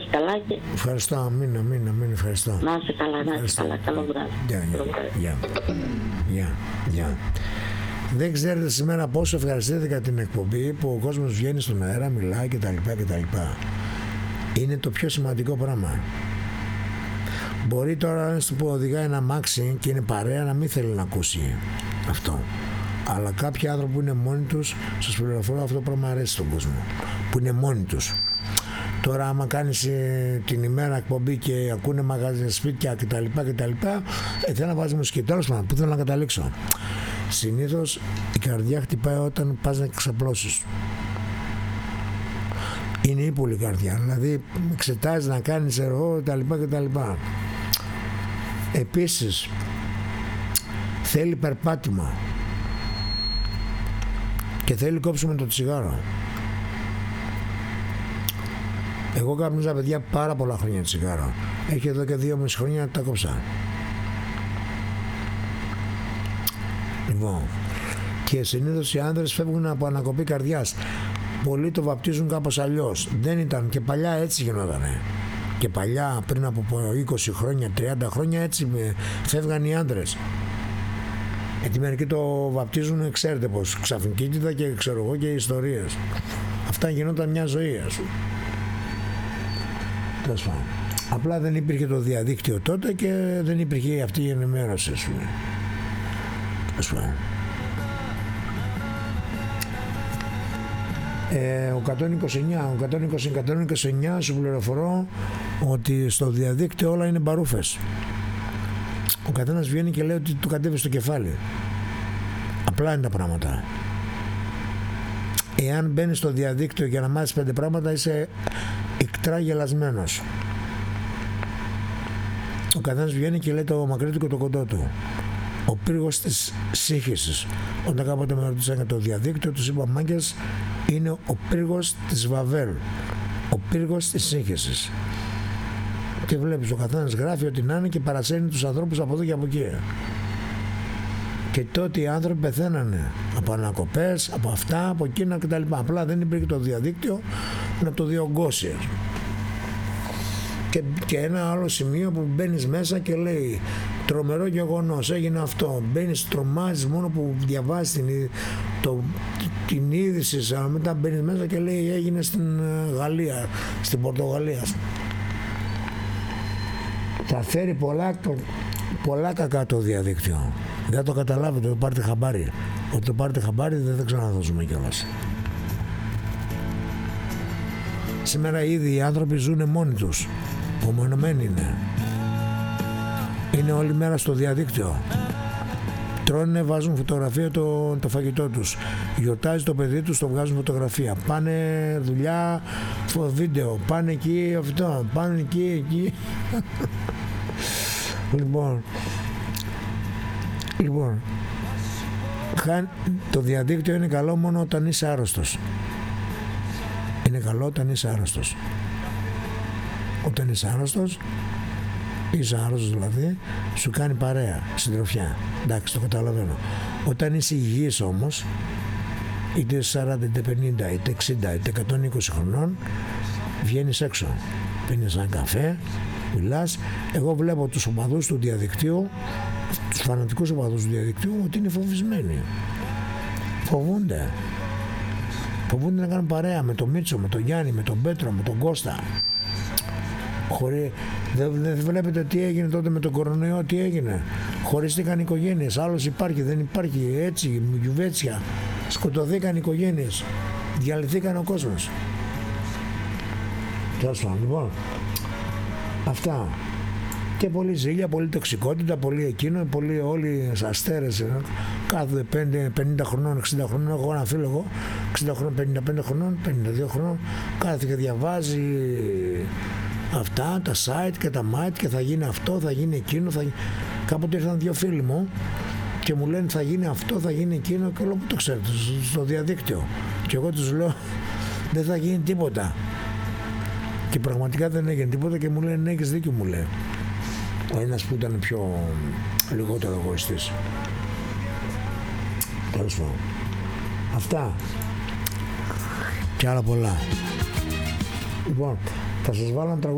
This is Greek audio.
καλά και... Ευχαριστώ, αμήν, ευχαριστώ. Να είσαι καλά, να είσαι καλά. Καλό βράδυ. Γεια. Δεν ξέρετε σήμερα πόσο ευχαριστήθηκα την εκπομπή που ο κόσμος βγαίνει στον αέρα, μιλάει κτλ. Είναι το πιο σημαντικό πράγμα. Μπορεί τώρα ένας που οδηγάει ένα αμάξι και είναι παρέα να μην θέλει να ακούσει αυτό. Αλλά κάποιοι άνθρωποι που είναι μόνοι τους, σας πληροφορώ, αυτό το πράγμα αρέσει στον κόσμο. Που είναι μόνοι τους. Τώρα άμα κάνεις την ημέρα εκπομπή και ακούνε μαγαζιά, σπίτια κτλ. Θέλω να βάζει μουσική. Τέλος πάντων, πού θέλω να καταλήξω. Συνήθως η καρδιά χτυπάει όταν πας να ξαπλώσεις. Είναι ύπουλη η καρδιά. Δηλαδή εξετάζεις να κάνεις έργο κτλ. Επίσης θέλει περπάτημα και θέλει κόψουμε το τσιγάρο. Εγώ κάπνιζα, παιδιά, πάρα πολλά χρόνια τσιγάρο. Έχει εδώ και 2,5 χρόνια τα κόψα. Λοιπόν, και συνήθως οι άνδρες φεύγουν από ανακοπή καρδιάς. Πολλοί το βαπτίζουν κάπως αλλιώς. Δεν ήταν, και παλιά έτσι γινότανε. Και παλιά, πριν από 20 χρόνια, 30 χρόνια, έτσι φεύγαν οι άντρες. Γιατί μερικοί το βαπτίζουν, ξέρετε πως, ξαφνικήτητα και ξέρω εγώ και ιστορίες. Αυτά γινόταν μια ζωή, ας πούμε. Τέλος πάντων. Απλά δεν υπήρχε το διαδίκτυο τότε και δεν υπήρχε αυτή η ενημέρωση, ας πούμε. Τέλος πάντων. Ο 129 σου πληροφορώ ότι στο διαδίκτυο όλα είναι μπαρούφες. Ο καθένας βγαίνει και λέει ότι του κατέβει στο κεφάλι. Απλά είναι τα πράγματα. Εάν μπαίνεις στο διαδίκτυο για να μάθεις 5 πράγματα, είσαι ικτρά γελασμένος. Ο καθένας βγαίνει και λέει το μακρύ του και το κοντό του. Ο πύργος της σύγχυσης. Όταν κάποτε με ρωτήσαν για το διαδίκτυο, τους είπα, μάγκες, είναι ο πύργος της Βαβέλ. Ο πύργος της σύγχυσης. Και βλέπεις, ο καθένας γράφει ό,τι να είναι και παρασένει τους ανθρώπους από εδώ και από εκεί. Και τότε οι άνθρωποι πεθαίνανε από ανακοπές, από αυτά, από εκείνα κτλ. Απλά δεν υπήρχε το διαδίκτυο να το διωγγώσει. Και ένα άλλο σημείο που μπαίνεις μέσα και λέει τρομερό γεγονός, έγινε αυτό. Μπαίνεις, τρομάζεις μόνο που διαβάζεις την είδηση, αλλά μετά μπαίνεις μέσα και λέει έγινε στην Γαλλία, στην Πορτογαλία. Θα φέρει πολλά κακά το διαδίκτυο. Δεν το καταλάβετε, το πάρετε χαμπάρι. Ότι το πάρετε χαμπάρι δεν θα ξαναδώσουμε κιόλας. Σήμερα ήδη οι άνθρωποι ζουν μόνοι τους. Ομονωμένοι είναι. Είναι όλη μέρα στο διαδίκτυο. Τρώνε, βάζουν φωτογραφία το φαγητό τους. Γιορτάζει το παιδί τους, το βγάζουν φωτογραφία. Πάνε δουλειά, βίντεο. Πάνε εκεί, αυτό. Πάνε εκεί. Λοιπόν, το διαδίκτυο είναι καλό μόνο όταν είσαι άρρωστος. Είναι καλό όταν είσαι άρρωστος. Όταν είσαι άρρωστος, δηλαδή, σου κάνει παρέα, συντροφιά. Εντάξει, το καταλαβαίνω. Όταν είσαι υγιής όμως, είτε 40, είτε 50, είτε 60, είτε 120 χρονών, βγαίνεις έξω. Πίνεις ένα καφέ, μιλάς. Εγώ βλέπω τους οπαδούς του διαδικτύου, τους φανατικούς οπαδούς του διαδικτύου, ότι είναι φοβισμένοι. Φοβούνται να κάνουν παρέα με τον Μίτσο, με τον Γιάννη, με τον Πέτρο, με τον Κώστα. Δεν βλέπετε τι έγινε τότε με τον κορονοϊό, τι έγινε. Χωριστήκαν οι οικογένειες, άλλος υπάρχει, δεν υπάρχει, έτσι, γιουβέτσια. Σκοτωθήκαν οι οικογένειες, διαλυθήκαν ο κόσμος. Τέλος πάντων, λοιπόν, αυτά. Και πολλή ζήλια, πολλή τοξικότητα, πολλή εκείνο, πολλοί όλοι αστέρες. Κάθε 50 χρονών, 60 χρονών, έχω ένα φίλο εγώ, 60 χρονών, 55 χρονών, 52 χρονών, κάθε και διαβάζει αυτά, τα site και τα mite και θα γίνει αυτό, θα γίνει εκείνο. Κάποτε ήρθαν 2 φίλοι μου και μου λένε θα γίνει αυτό, θα γίνει εκείνο και όλο που το ξέρετε, στο διαδίκτυο. Και εγώ τους λέω δεν θα γίνει τίποτα. Και πραγματικά δεν έγινε τίποτα και μου λένε ναι, έχεις δίκιο, μου λέει. Ο ένας που ήταν λιγότερο εγωιστής. Τέλος πάντων. Αυτά. Και άλλα πολλά. Λοιπόν, θα σας βάλω ένα τραγούδι.